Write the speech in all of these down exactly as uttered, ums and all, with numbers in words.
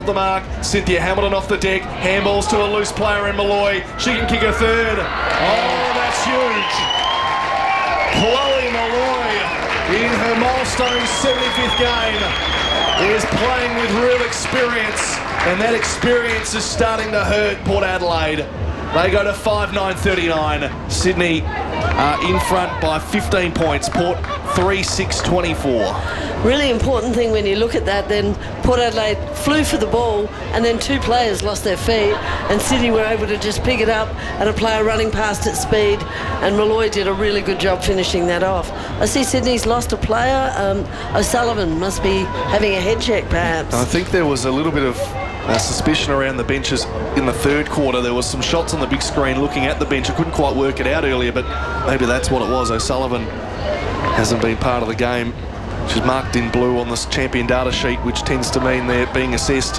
the mark. Cynthia Hamilton off the deck. Handballs to a loose player in Malloy. She can kick a third. Oh, that's huge. Chloe Malloy in her milestone seventy-fifth game is playing with real experience, and that experience is starting to hurt Port Adelaide. They go to five nine thirty-nine. Sydney uh, in front by fifteen points. Port three six twenty-four. Really important thing when you look at that, then Port Adelaide flew for the ball and then two players lost their feet and Sydney were able to just pick it up and a player running past at speed, and Malloy did a really good job finishing that off. I see Sydney's lost a player. Um, O'Sullivan must be having a head check perhaps. I think there was a little bit of uh, suspicion around the benches in the third quarter. There was some shots on the big screen looking at the bench. I couldn't quite work it out earlier, but maybe that's what it was. O'Sullivan hasn't been part of the game. She's marked in blue on this champion data sheet, which tends to mean they're being assessed.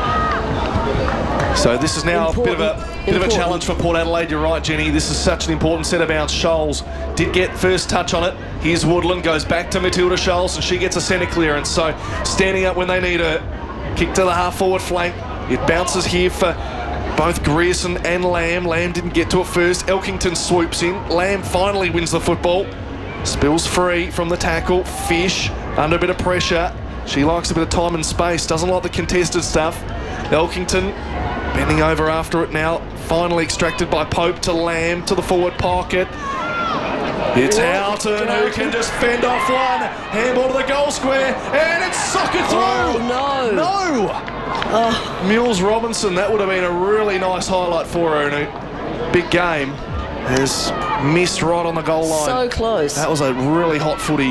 So this is now important. a bit of a bit of a challenge for Port Adelaide. You're right, Jenny. This is such an important set of bounce. Scholes did get first touch on it. Here's Woodland, goes back to Matilda Scholes, and she gets a centre clearance. So standing up when they need her. Kick to the half-forward flank. It bounces here for both Grierson and Lamb. Lamb didn't get to it first. Elkington swoops in. Lamb finally wins the football. Spills free from the tackle. Fish under a bit of pressure. She likes a bit of time and space. Doesn't like the contested stuff. Elkington bending over after it now. Finally extracted by Pope to Lamb to the forward pocket. It's Houghton who can just fend off one. Handball to the goal square. And it's soccer through. Oh, no. No. Oh. Mills Robinson, that would have been a really nice highlight for her in a big game. Has missed right on the goal line. So close. That was a really hot footy.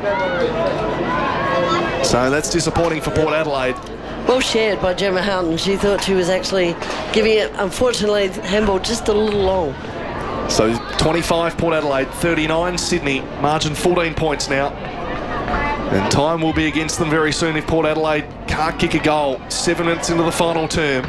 So that's disappointing for Port Adelaide. Well shared by Gemma Houghton. She thought she was actually giving it, unfortunately, handball just a little long. So twenty-five Port Adelaide, thirty-nine Sydney, margin fourteen points now. And time will be against them very soon if Port Adelaide can't kick a goal. Seven minutes into the final term.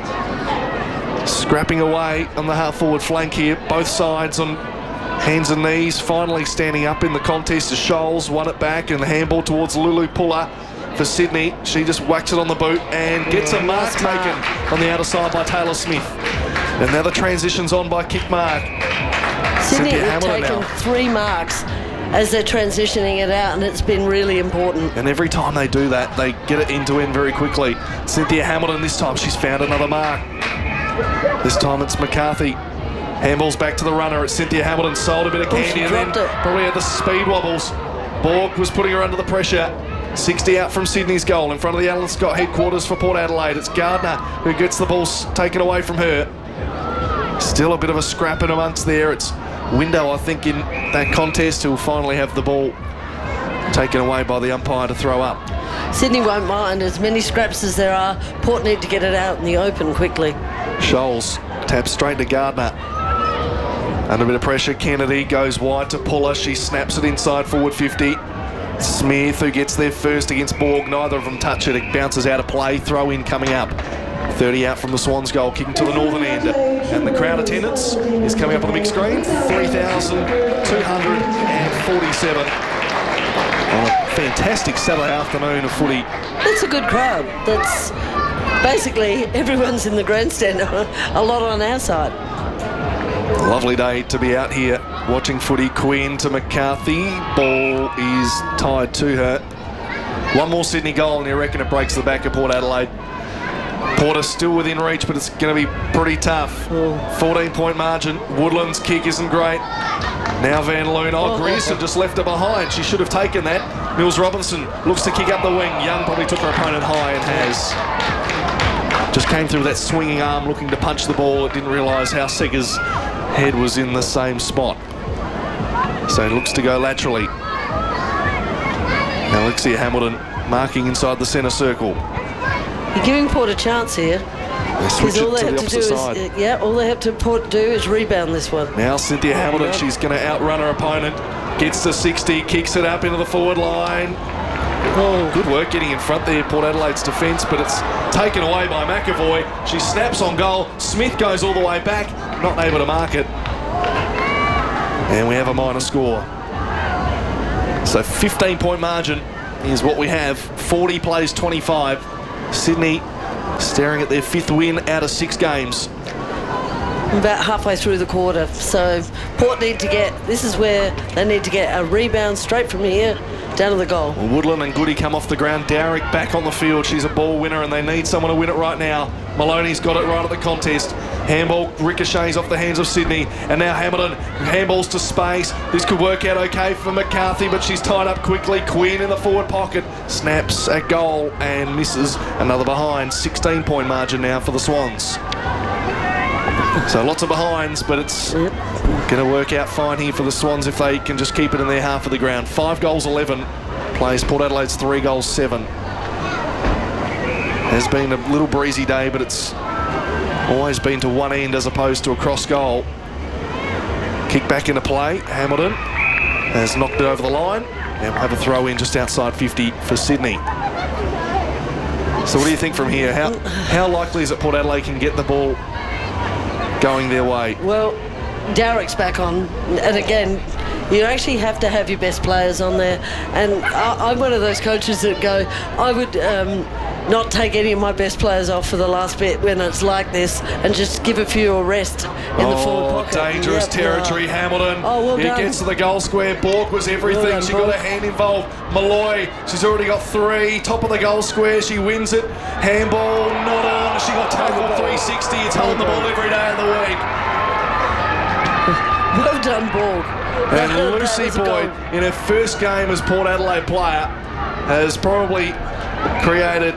Scrapping away on the half-forward flank here. Both sides on hands and knees, finally standing up in the contest as Scholes won it back, and the handball towards Lulu Puller for Sydney. She just whacks it on the boot and gets a mark taken on the outer side by Taylor Smith. And now the transition's on by kick mark. Sydney Cynthia have Hamilton taken now. three marks as they're transitioning it out, and it's been really important. And every time they do that, they get it end to end very quickly. Cynthia Hamilton, this time she's found another mark. This time it's McCarthy. Handball's back to the runner. It's Cynthia Hamilton, sold a bit of Oh, candy, she and then dropped it. probably had the speed wobbles. Borg was putting her under the pressure. sixty out from Sydney's goal in front of the Alan Scott headquarters for Port Adelaide. It's Gardner who gets the ball taken away from her. Still a bit of a scrap in amongst there. It's Window, I think, in that contest, who will finally have the ball taken away by the umpire to throw up. Sydney won't mind as many scraps as there are. Port need to get it out in the open quickly. Scholes taps straight to Gardner. Under a bit of pressure, Kennedy goes wide to Puller. She snaps it inside forward fifty. Smith, who gets there first against Borg. Neither of them touch it. It bounces out of play. Throw in coming up. thirty out from the Swans goal, kicking to the northern end. And the crowd attendance is coming up on the big screen. three thousand two hundred forty-seven. On a fantastic Saturday afternoon of footy. That's a good crowd. That's basically everyone's in the grandstand, a lot on our side. Lovely day to be out here watching footy. Quinn to McCarthy. Ball is tied to her. One more Sydney goal and you reckon it breaks the back of Port Adelaide. Porter still within reach, but it's going to be pretty tough. fourteen point margin. Woodland's kick isn't great. Now Van Loon. Oh, Grierson just left her behind. She should have taken that. Mills Robinson looks to kick up the wing. Young probably took her opponent high and has. Just came through that swinging arm looking to punch the ball. It didn't realise how Sega's head was in the same spot. So it looks to go laterally. Alexia Hamilton marking inside the centre circle. You're giving Port a chance here. They switch all it they to the have to do opposite is, side. uh, yeah, all they have to Port do is rebound this one. Now Cynthia Oh, Hamilton, yeah. she's going to outrun her opponent. Gets to sixty, kicks it up into the forward line. Oh. Good work getting in front there, Port Adelaide's defence, but it's taken away by McAvoy. She snaps on goal. Smith goes all the way back, not able to mark it. And we have a minor score. So fifteen point margin is what we have. forty plays twenty-five. Sydney staring at their fifth win out of six games. About halfway through the quarter. So Port need to get, this is where they need to get a rebound straight from here down to the goal. Well, Woodland and Goody come off the ground. Dowrick back on the field. She's a ball winner and they need someone to win it right now. Maloney's got it right at the contest. Handball ricochets off the hands of Sydney. And now Hamilton handballs to space. This could work out okay for McCarthy, but she's tied up quickly. Quinn in the forward pocket. Snaps at goal and misses. Another behind. sixteen point margin now for the Swans. So lots of behinds, but it's yep. going to work out fine here for the Swans if they can just keep it in their half of the ground. Five goals, eleven. Plays Port Adelaide's three goals, seven. Has been a little breezy day, but it's always been to one end as opposed to a cross goal. Kick back into play. Hamilton has knocked it over the line. And we'll have a throw in just outside fifty for Sydney. So what do you think from here? How, how likely is it Port Adelaide can get the ball going their way? Well, Dowrick's back on, and again, you actually have to have your best players on there. And I, I'm one of those coaches that go, I would um, not take any of my best players off for the last bit when it's like this, and just give a few a rest in oh, the forward pocket. Dangerous Yep, territory, no. Hamilton. Oh, well it done. Gets to the goal square. Bork was everything. Well done, she Bork. got her hand involved. Malloy, she's already got three. Top of the goal square. She wins it. Handball not on. She got tackled three sixty. It's holding the ball every day of the week. Well done, Borg. And That- Lucy that was a Boyd, goal. in her first game as Port Adelaide player, has probably created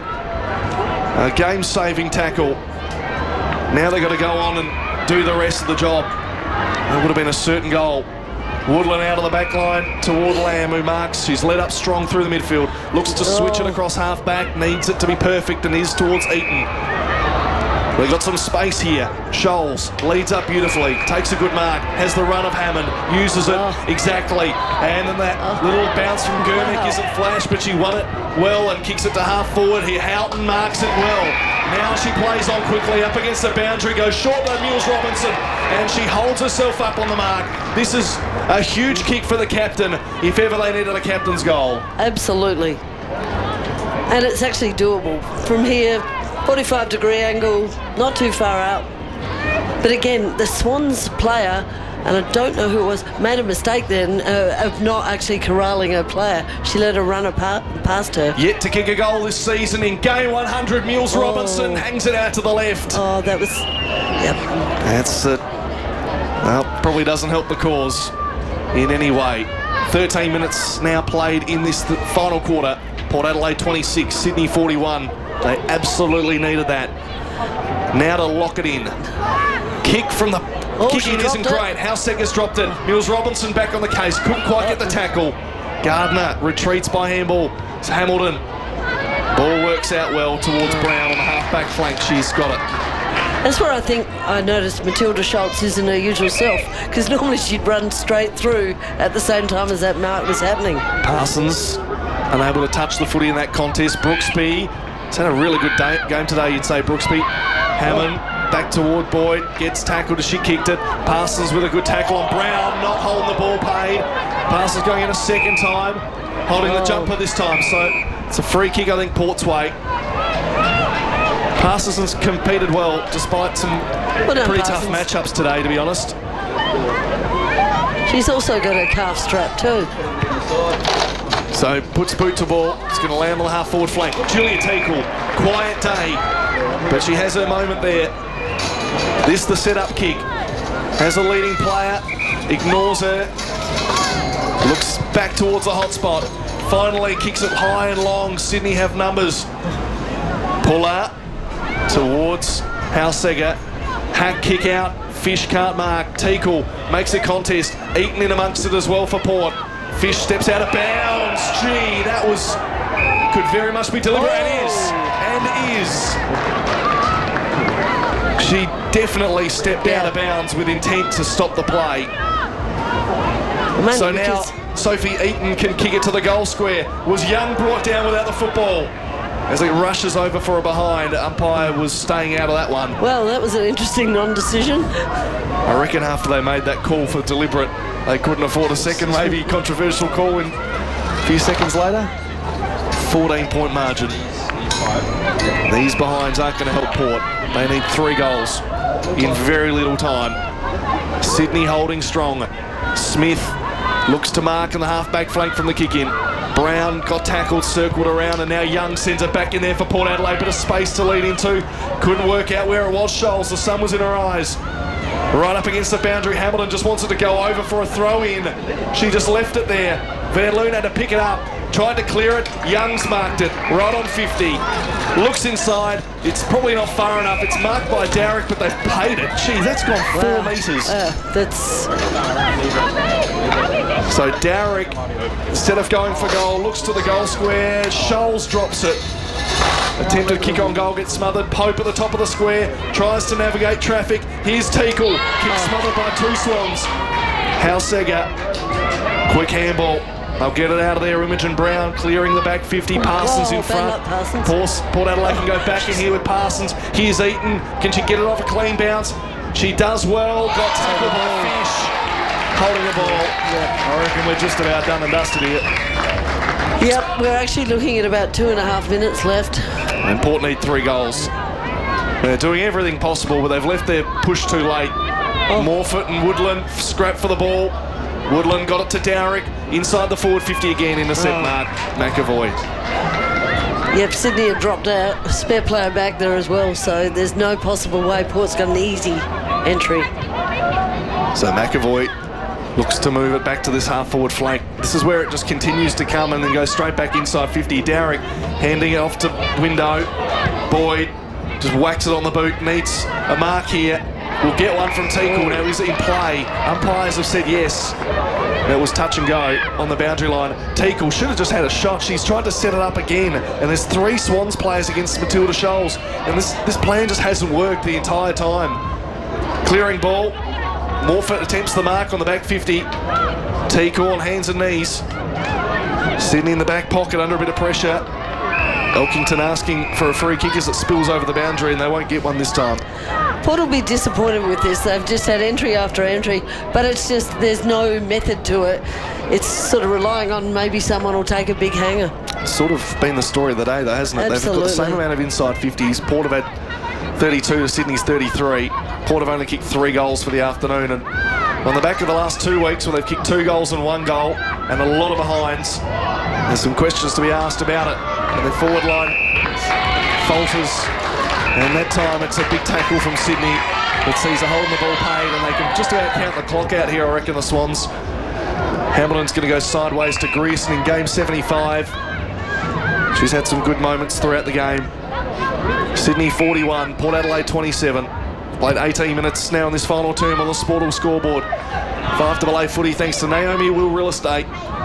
a game-saving tackle. Now they've got to go on and do the rest of the job. It would have been a certain goal. Woodland out of the back line toward Lamb, who marks. She's led up strong through the midfield. Looks to switch Oh. it across half-back. Needs it to be perfect and is towards Eaton. They've got some space here. Scholes leads up beautifully, takes a good mark, has the run of Hammond, uses it Oh. exactly. And then that Oh. little bounce from Gurnick Wow. isn't flash, but she won it well and kicks it to half forward here. Houghton marks it well. Now she plays on quickly up against the boundary, goes short by Mills Robinson, and she holds herself up on the mark. This is a huge kick for the captain, if ever they needed a captain's goal. Absolutely. And it's actually doable. From here, forty-five degree angle, not too far out. But again, the Swans player, and I don't know who it was, made a mistake then uh, of not actually corralling her player. She let her run pa- past her. Yet to kick a goal this season in game one hundred, Mills Oh. Robinson hangs it out to the left. Oh, that was... Yep. That's it. Well, probably doesn't help the cause in any way. thirteen minutes now played in this th- final quarter. Port Adelaide twenty-six, Sydney forty-one. They absolutely needed that. Now to lock it in. Kick from the... Oh, Kicking she isn't dropped great. it. Houseseger's dropped it. Mills Robinson back on the case. Couldn't quite get the tackle. Gardner retreats by handball. It's Hamilton. Ball works out well towards Brown on the half-back flank. She's got it. That's where I think I noticed Matilda Schultz isn't her usual self, because normally she'd run straight through at the same time as that mark was happening. Parsons unable to touch the footy in that contest. Brooksby, it's had a really good day, game today, you'd say. Brooksby, Hammond back toward Boyd, gets tackled as she kicked it. Parsons with a good tackle on Brown, not holding the ball paid. Parsons going in a second time, holding the Oh. jumper this time, so it's a free kick, I think, Port's way. Parsons has competed well despite some Well done, pretty tough Parsons. matchups today, to be honest. She's also got her calf strap too. So puts boot to ball. It's going to land on the half forward flank. Julia Teakle, quiet day, but she has her moment there. This the setup kick. Has a leading player, ignores her, looks back towards the hot spot. Finally kicks it high and long. Sydney have numbers. Puller towards Houseseger. Hack kick out. Fish can't mark. Teakle makes a contest. Eaton in amongst it as well for Port. Fish steps out of bounds. Gee, that was... could very much be deliberate. And is. And is. She definitely stepped out of bounds with intent to stop the play. Mainly So now because- Sophie Eaton can kick it to the goal square. Was Young brought down without the football? As it rushes over for a behind, umpire was staying out of that one. Well, that was an interesting non-decision. I reckon after they made that call for deliberate, they couldn't afford a second, maybe controversial call in a few seconds later. fourteen point margin. These behinds aren't going to help Port. They need three goals in very little time. Sydney holding strong. Smith looks to mark on the half-back flank from the kick-in. Brown got tackled, circled around, and now Young sends it back in there for Port Adelaide. Bit of space to lead into. Couldn't work out where it was, Scholes. The sun was in her eyes. Right up against the boundary. Hamilton just wants it to go over for a throw-in. She just left it there. Van Loon had to pick it up. Tried to clear it. Young's marked it. Right on fifty. Looks inside. It's probably not far enough. It's marked by Darrick, but they've paid it. Gee, that's gone four Wow. metres. Uh, that's... So Darrick, instead of going for goal, looks to the goal square. Scholes drops it. Attempted kick on goal, gets smothered. Pope at the top of the square, tries to navigate traffic. Here's Teakle, kick smothered by two Swans. Halsegger, quick handball. They'll get it out of there. Imogen Brown clearing the back fifty. Parsons Oh, in front. bang up, Parsons. Port, Port Adelaide can go back in here with Parsons. Here's Eaton. Can she get it off a clean bounce? She does well. Got tackled by Fish. Holding the ball. I reckon we're just about done and dusted here. Yep, we're actually looking at about two and a half minutes left. And Port need three goals. They're doing everything possible, but they've left their push too late. Oh. Morfitt and Woodland scrap for the ball. Woodland got it to Darrick. Inside the forward fifty again, intercept Oh. Mark McAvoy. Yep, Sydney had dropped out. Spare player back there as well, so there's no possible way Port's got an easy entry. So McAvoy looks to move it back to this half-forward flank. This is where it just continues to come and then goes straight back inside fifty. Darrick handing it off to Window. Boyd just whacks it on the boot. Needs a mark here. We'll get one from Teakle. Now he's in play. Umpires have said yes. That was touch and go on the boundary line. Teakle should have just had a shot. She's tried to set it up again. And there's three Swans players against Matilda Scholes. And this, this plan just hasn't worked the entire time. Clearing ball. Morfitt attempts the mark on the back fifty. Teakle on hands and knees. Sydney in the back pocket under a bit of pressure. Elkington asking for a free kick as it spills over the boundary, and they won't get one this time. Port will be disappointed with this. They've just had entry after entry, but it's just there's no method to it. It's sort of relying on maybe someone will take a big hanger. It's sort of been the story of the day, though, hasn't it? Absolutely. They've got the same amount of inside fifties. Port have had thirty-two to Sydney's thirty-three. Port have only kicked three goals for the afternoon, and on the back of the last two weeks where they've kicked two goals and one goal and a lot of behinds, there's some questions to be asked about it. And the forward line falters, and that time it's a big tackle from Sydney that sees a hole in the ball paid, and they can just about count the clock out here, I reckon, the Swans. Hamilton's going to go sideways to Grierson in game seventy-five. She's had some good moments throughout the game. Sydney forty-one, Port Adelaide twenty-seven. Played eighteen minutes now in this final term on the Sportal scoreboard. Five to A footy thanks to Naomi Will Real Estate.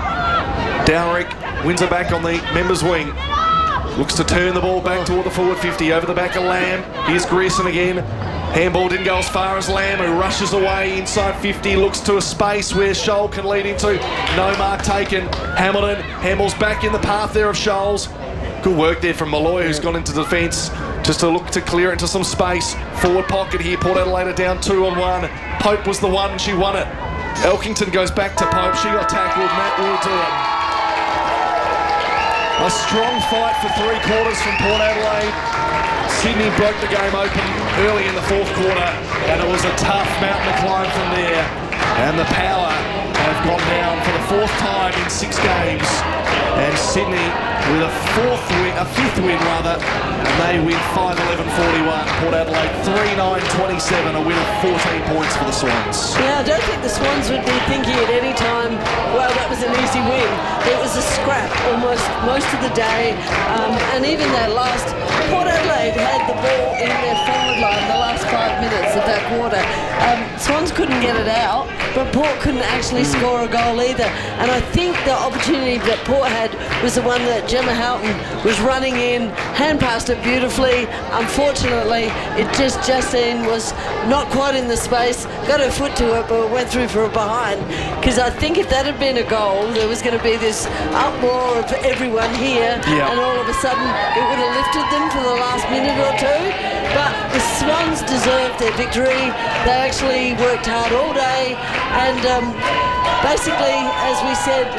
Dowrick wins it back on the members' wing. Looks to turn the ball back toward the forward fifty, over the back of Lamb. Here's Grierson again. Handball didn't go as far as Lamb, who rushes away inside fifty, looks to a space where Scholl can lead into. No mark taken. Hamilton, handball's back in the path there of Scholes. Good work there from Malloy, who's gone into defence, just to look to clear into some space. Forward pocket here, Port Adelaide are down two on one. Pope was the one, and she won it. Elkington goes back to Pope. She got tackled, Matt will do it. A strong fight for three quarters from Port Adelaide. Sydney broke the game open early in the fourth quarter, and it was a tough mountain to climb from there. And the Power have gone down for the fourth time in six games. And Sydney with a fourth win, a fifth win rather, and they win five eleven forty-one. Port Adelaide three nine twenty-seven, a win of fourteen points for the Swans. Yeah, I don't think the Swans would be thinking at any time, well, that was an easy win. It was a scrap almost most of the day, um, and even that last, Port Adelaide had the ball in their forward line the last five minutes of that quarter. Um, Swans couldn't get it out, but Port couldn't actually mm. score a goal either. And I think the opportunity that Port had was the one that Gemma Houghton was running in, hand passed it beautifully. Unfortunately, it just Justine was not quite in the space, got her foot to it, but went through for a behind. Because I think if that had been a goal, there was going to be this uproar of everyone here, yep. and all of a sudden it would have lifted them for the last minute or two. But the Swans deserved their victory. They actually worked hard all day, and um, basically, as we said,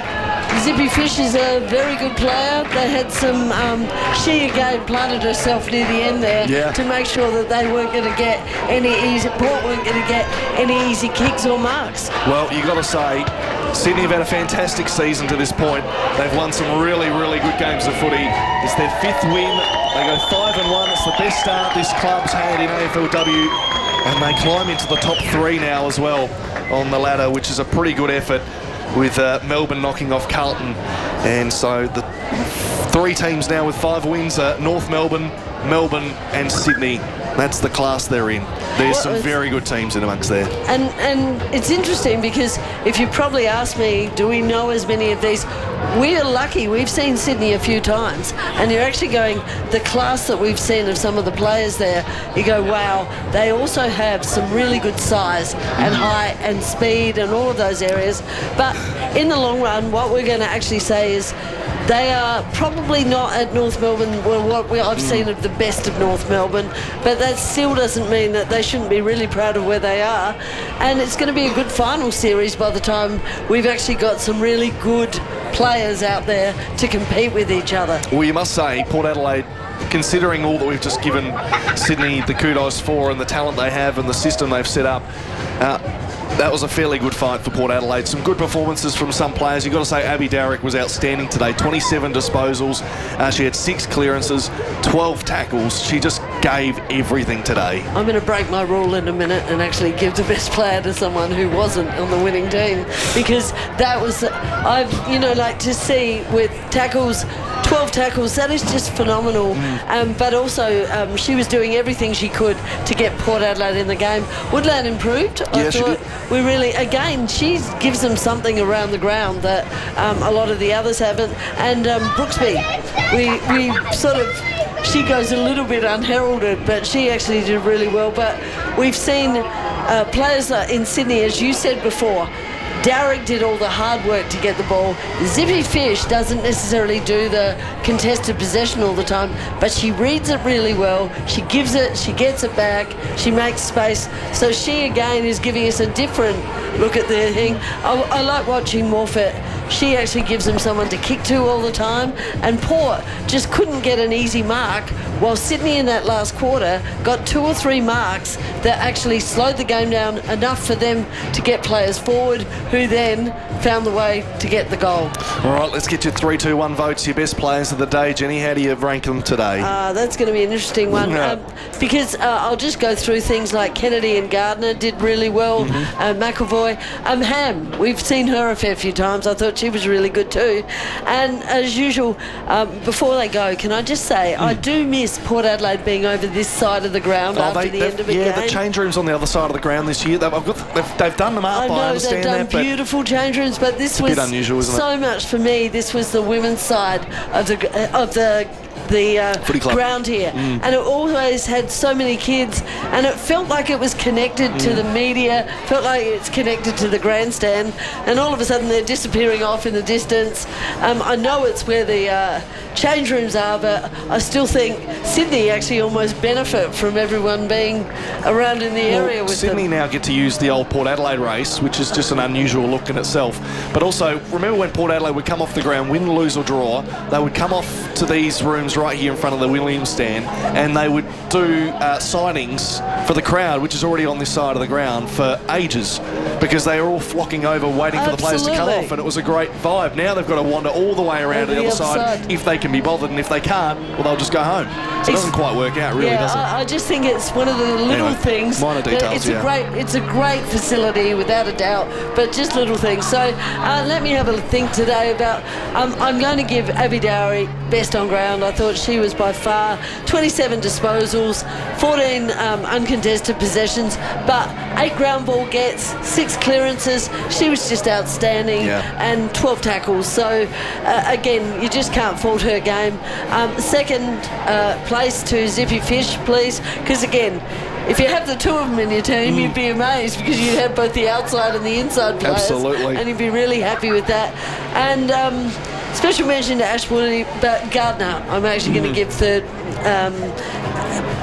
Zippy Fish is a very good player. They had some, um, she again planted herself near the end there yeah. to make sure that they weren't going to get any easy, Port weren't going to get any easy kicks or marks. Well, you got to say, Sydney have had a fantastic season to this point. They've won some really, really good games of footy. It's their fifth win. They go five and one. It's the best start this club's had in A F L W, and they climb into the top three now as well on the ladder, which is a pretty good effort, with uh, Melbourne knocking off Carlton. And so the three teams now with five wins are North Melbourne, Melbourne and Sydney. That's the class they're in. There's Well, some it's- very good teams in amongst there. And and it's interesting because if you probably ask me, do we know as many of these? We are lucky. We've seen Sydney a few times, and you're actually going, the class that we've seen of some of the players there, you go, wow, they also have some really good size and height and speed and all of those areas. But in the long run, what we're going to actually say is they are probably not at North Melbourne, well, what we, I've seen of the best of North Melbourne, but that still doesn't mean that they shouldn't be really proud of where they are. And it's going to be a good final series by the time we've actually got some really good players out there to compete with each other. Well, you must say, Port Adelaide, considering all that we've just given Sydney the kudos for and the talent they have and the system they've set up, uh, that was a fairly good fight for Port Adelaide. Some good performances from some players. You've got to say Abby Darrick was outstanding today. twenty-seven disposals. Uh, she had six clearances, twelve tackles. She just gave everything today. I'm going to break my rule in a minute and actually give the best player to someone who wasn't on the winning team, because that was, I've, you know, like to see with tackles, twelve tackles, that is just phenomenal. Mm. Um, but also, um, she was doing everything she could to get Port Adelaide in the game. Woodland improved. I Yeah, she thought did. we really, again, she gives them something around the ground that um, a lot of the others haven't. And um, Brooksby, we, we sort of, she goes a little bit unheralded, but she actually did really well. But we've seen uh, players uh, in Sydney, as you said before, Darrick did all the hard work to get the ball. Zippy Fish doesn't necessarily do the contested possession all the time, but she reads it really well. She gives it, she gets it back, she makes space. So she again is giving us a different look at the thing. I, I like watching Morfitt. She actually gives them someone to kick to all the time, and Port just couldn't get an easy mark, while Sydney in that last quarter got two or three marks that actually slowed the game down enough for them to get players forward, who then found the way to get the goal. All right, let's get your three two one votes, your best players of the day. Jenny, how do you rank them today? Uh, that's going to be an interesting one, Yeah. um, because uh, I'll just go through things like Kennedy and Gardner did really well. Mm-hmm. uh, McAvoy, um, Ham, we've seen her a fair few times. I thought she was really good too. And as usual, um, before they go, can I just say I do miss Port Adelaide being over this side of the ground Oh, after they- the they've- end of a yeah, game. the change room's on the other side of the ground this year. They've, I've got, they've, they've done them up, I I, know they've understand done that, but beautiful change rooms, but this was bit unusual, isn't it? so much for me. This was the women's side of the of the the uh, Footy club. ground here, and it always had so many kids, and it felt like it was connected to the media, felt like it's connected to the grandstand, and all of a sudden they're disappearing off in the distance. Um, I know it's where the uh, change rooms are, but I still think Sydney actually almost benefit from everyone being around in the area with Sydney them. now get to use the old Port Adelaide race, which is just an unusual look in itself. But also, remember when Port Adelaide would come off the ground, win, lose or draw, they would come off to these rooms right here in front of the Williams stand, and they would do uh, sightings for the crowd, which is already on this side of the ground, for ages, because they are all flocking over waiting for the players to come Absolutely. off, and it was a great vibe. Now they've got to wander all the way around Over to the, the other other side, side. if they can be bothered, and if they can't, well, they'll just go home. So it Ex- doesn't quite work out, really, yeah, does it? I, I just think it's one of the little Anyway, things. minor that details, It's yeah. a great, it's a great facility without a doubt, but just little things. So uh, let me have a think today about. Um, I'm going to give Abby Dowry best on ground. I thought she was by far twenty-seven disposals, fourteen um, uncontested possessions, but eight ground ball gets, six clearances. She was just outstanding, Yeah. and twelve tackles. So uh, again, you just can't fault her game. Um, second uh, place to Zippy Fish, please, because again, if you have the two of them in your team, you'd be amazed, because you'd have both the outside and the inside players. Absolutely. And you'd be really happy with that. And um, special mention to Ashwood, but Gardner, I'm actually going to give third. Um,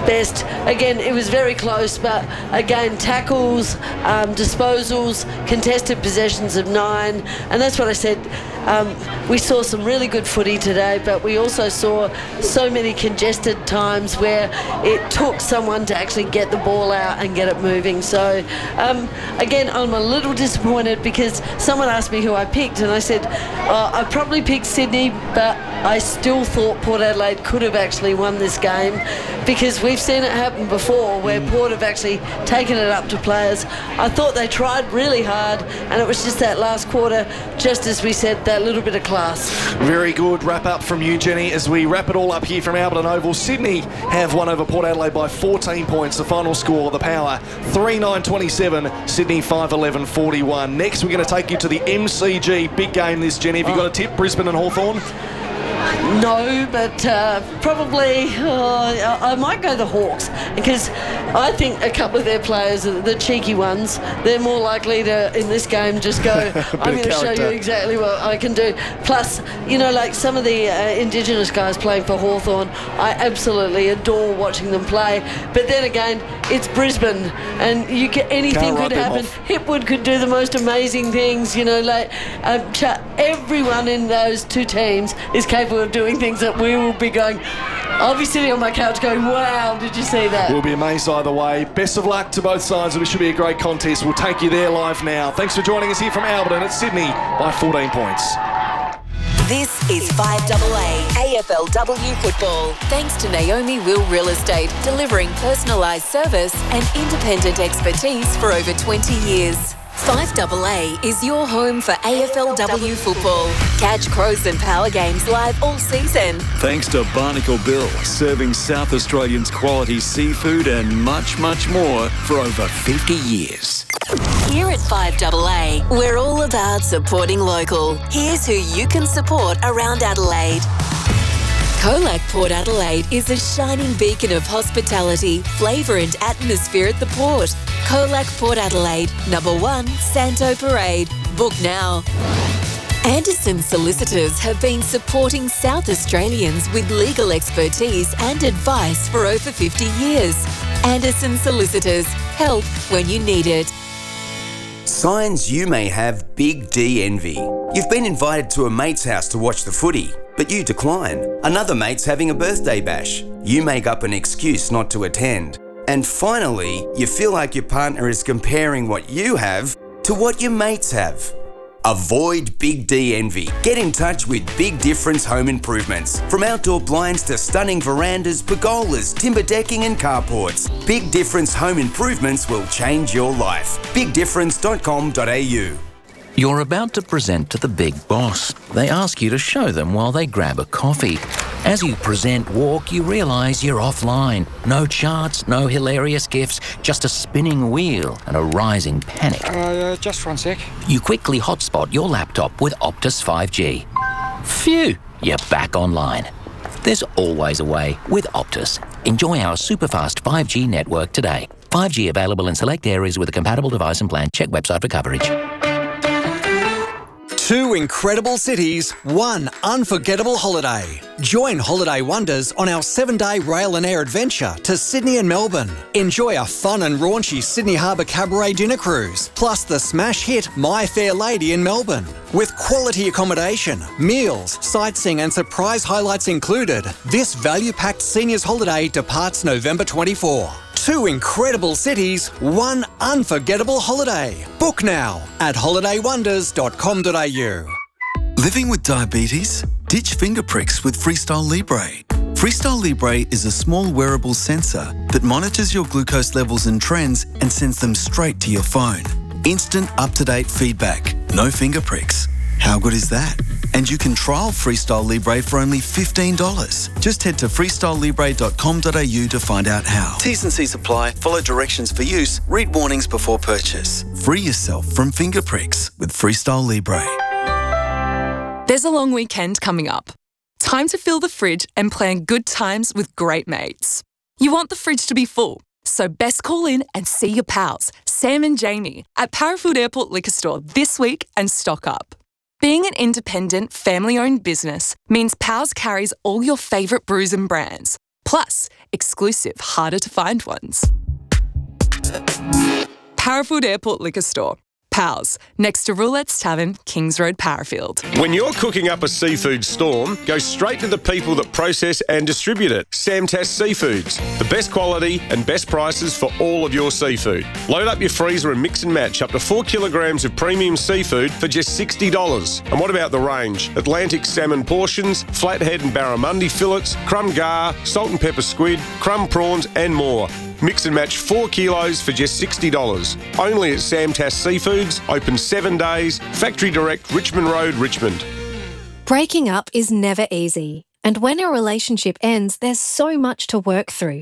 best. Again, it was very close, but again, tackles, um, disposals, contested possessions of nine, and that's what I said. Um, we saw some really good footy today, but we also saw so many congested times where it took someone to actually get the ball out and get it moving. So um, again, I'm a little disappointed because someone asked me who I picked, and I said oh, I probably picked Sydney, but I still thought Port Adelaide could have actually won this game, because we've seen it happen before where mm. Port have actually taken it up to players. I thought they tried really hard, and it was just that last quarter, just as we said, that little bit of class. Very good wrap up from you, Jenny. As we wrap it all up here from Alberton Oval, Sydney have won over Port Adelaide by fourteen points. The final score, the Power, three nine twenty-seven, Sydney five eleven forty-one. Next, we're going to take you to the M C G. Big game this, Jenny. Have you got a tip, Brisbane and Hawthorn? No, but uh, probably uh, I might go the Hawks, because I think a couple of their players, the cheeky ones, they're more likely to, in this game, just go, I'm going to show you exactly what I can do. Plus, you know, like some of the uh, Indigenous guys playing for Hawthorn, I absolutely adore watching them play. But then again, it's Brisbane, and you can, anything could happen. Hipwood could do the most amazing things, you know, like um, ch- everyone in those two teams is capable of doing things that we will be going, I'll be sitting on my couch going, wow, did you see that? We'll be amazed either way. Best of luck to both sides. It should be a great contest. We'll take you there live now. Thanks for joining us here from Alberton at Sydney by fourteen points. This is five A A A F L W football. Thanks to Naomi Will Real Estate, delivering personalised service and independent expertise for over twenty years. five A A is your home for A F L W football. Catch Crows and Power games live all season. Thanks to Barnacle Bill, serving South Australians quality seafood and much, much more for over fifty years. Here at five A A, we're all about supporting local. Here's who you can support around Adelaide. Colac Port Adelaide is a shining beacon of hospitality, flavour and atmosphere at the port. Colac Port Adelaide, number one, Santo Parade. Book now. Anderson Solicitors have been supporting South Australians with legal expertise and advice for over fifty years. Anderson Solicitors, help when you need it. Signs you may have big D envy. You've been invited to a mate's house to watch the footy, but you decline. Another mate's having a birthday bash. You make up an excuse not to attend. And finally, you feel like your partner is comparing what you have to what your mates have. Avoid Big D envy. Get in touch with Big Difference Home Improvements. From outdoor blinds to stunning verandas, pergolas, timber decking and carports, Big Difference Home Improvements will change your life. big difference dot com dot a u. You're about to present to the big boss. They ask you to show them while they grab a coffee. As you present walk, you realise you're offline. No charts, no hilarious gifs, just a spinning wheel and a rising panic. Uh, just one sec. You quickly hotspot your laptop with Optus five G. Phew, you're back online. There's always a way with Optus. Enjoy our superfast five G network today. five G available in select areas with a compatible device and plan. Check website for coverage. Two incredible cities, one unforgettable holiday. Join Holiday Wonders on our seven-day rail and air adventure to Sydney and Melbourne. Enjoy a fun and raunchy Sydney Harbour Cabaret dinner cruise, plus the smash hit My Fair Lady in Melbourne. With quality accommodation, meals, sightseeing and surprise highlights included, this value-packed seniors holiday departs November twenty-fourth. Two incredible cities, one unforgettable holiday. Book now at holiday wonders dot com dot a u. Living with diabetes? Ditch finger pricks with Freestyle Libre. Freestyle Libre is a small wearable sensor that monitors your glucose levels and trends and sends them straight to your phone. Instant up-to-date feedback, no finger pricks. How good is that? And you can trial Freestyle Libre for only fifteen dollars. Just head to freestyle libre dot com dot a u to find out how. T's and C's apply. Follow directions for use. Read warnings before purchase. Free yourself from finger pricks with Freestyle Libre. There's a long weekend coming up. Time to fill the fridge and plan good times with great mates. You want the fridge to be full, so best call in and see your pals, Sam and Jamie, at Parafield Airport Liquor Store this week and stock up. Being an independent, family-owned business means Pals carries all your favourite brews and brands, plus exclusive, harder-to-find ones. Parafield Airport Liquor Store. Pals, next to Roulette's Tavern, Kings Road, Parafield. When you're cooking up a seafood storm, go straight to the people that process and distribute it. Samtas Seafoods. The best quality and best prices for all of your seafood. Load up your freezer and mix and match up to four kilograms of premium seafood for just sixty dollars. And what about the range? Atlantic salmon portions, flathead and barramundi fillets, crumb gar, salt and pepper squid, crumb prawns and more. Mix and match four kilos for just sixty dollars. Only at Samtas Seafoods, open seven days, Factory Direct, Richmond Road, Richmond. Breaking up is never easy. And when a relationship ends, there's so much to work through.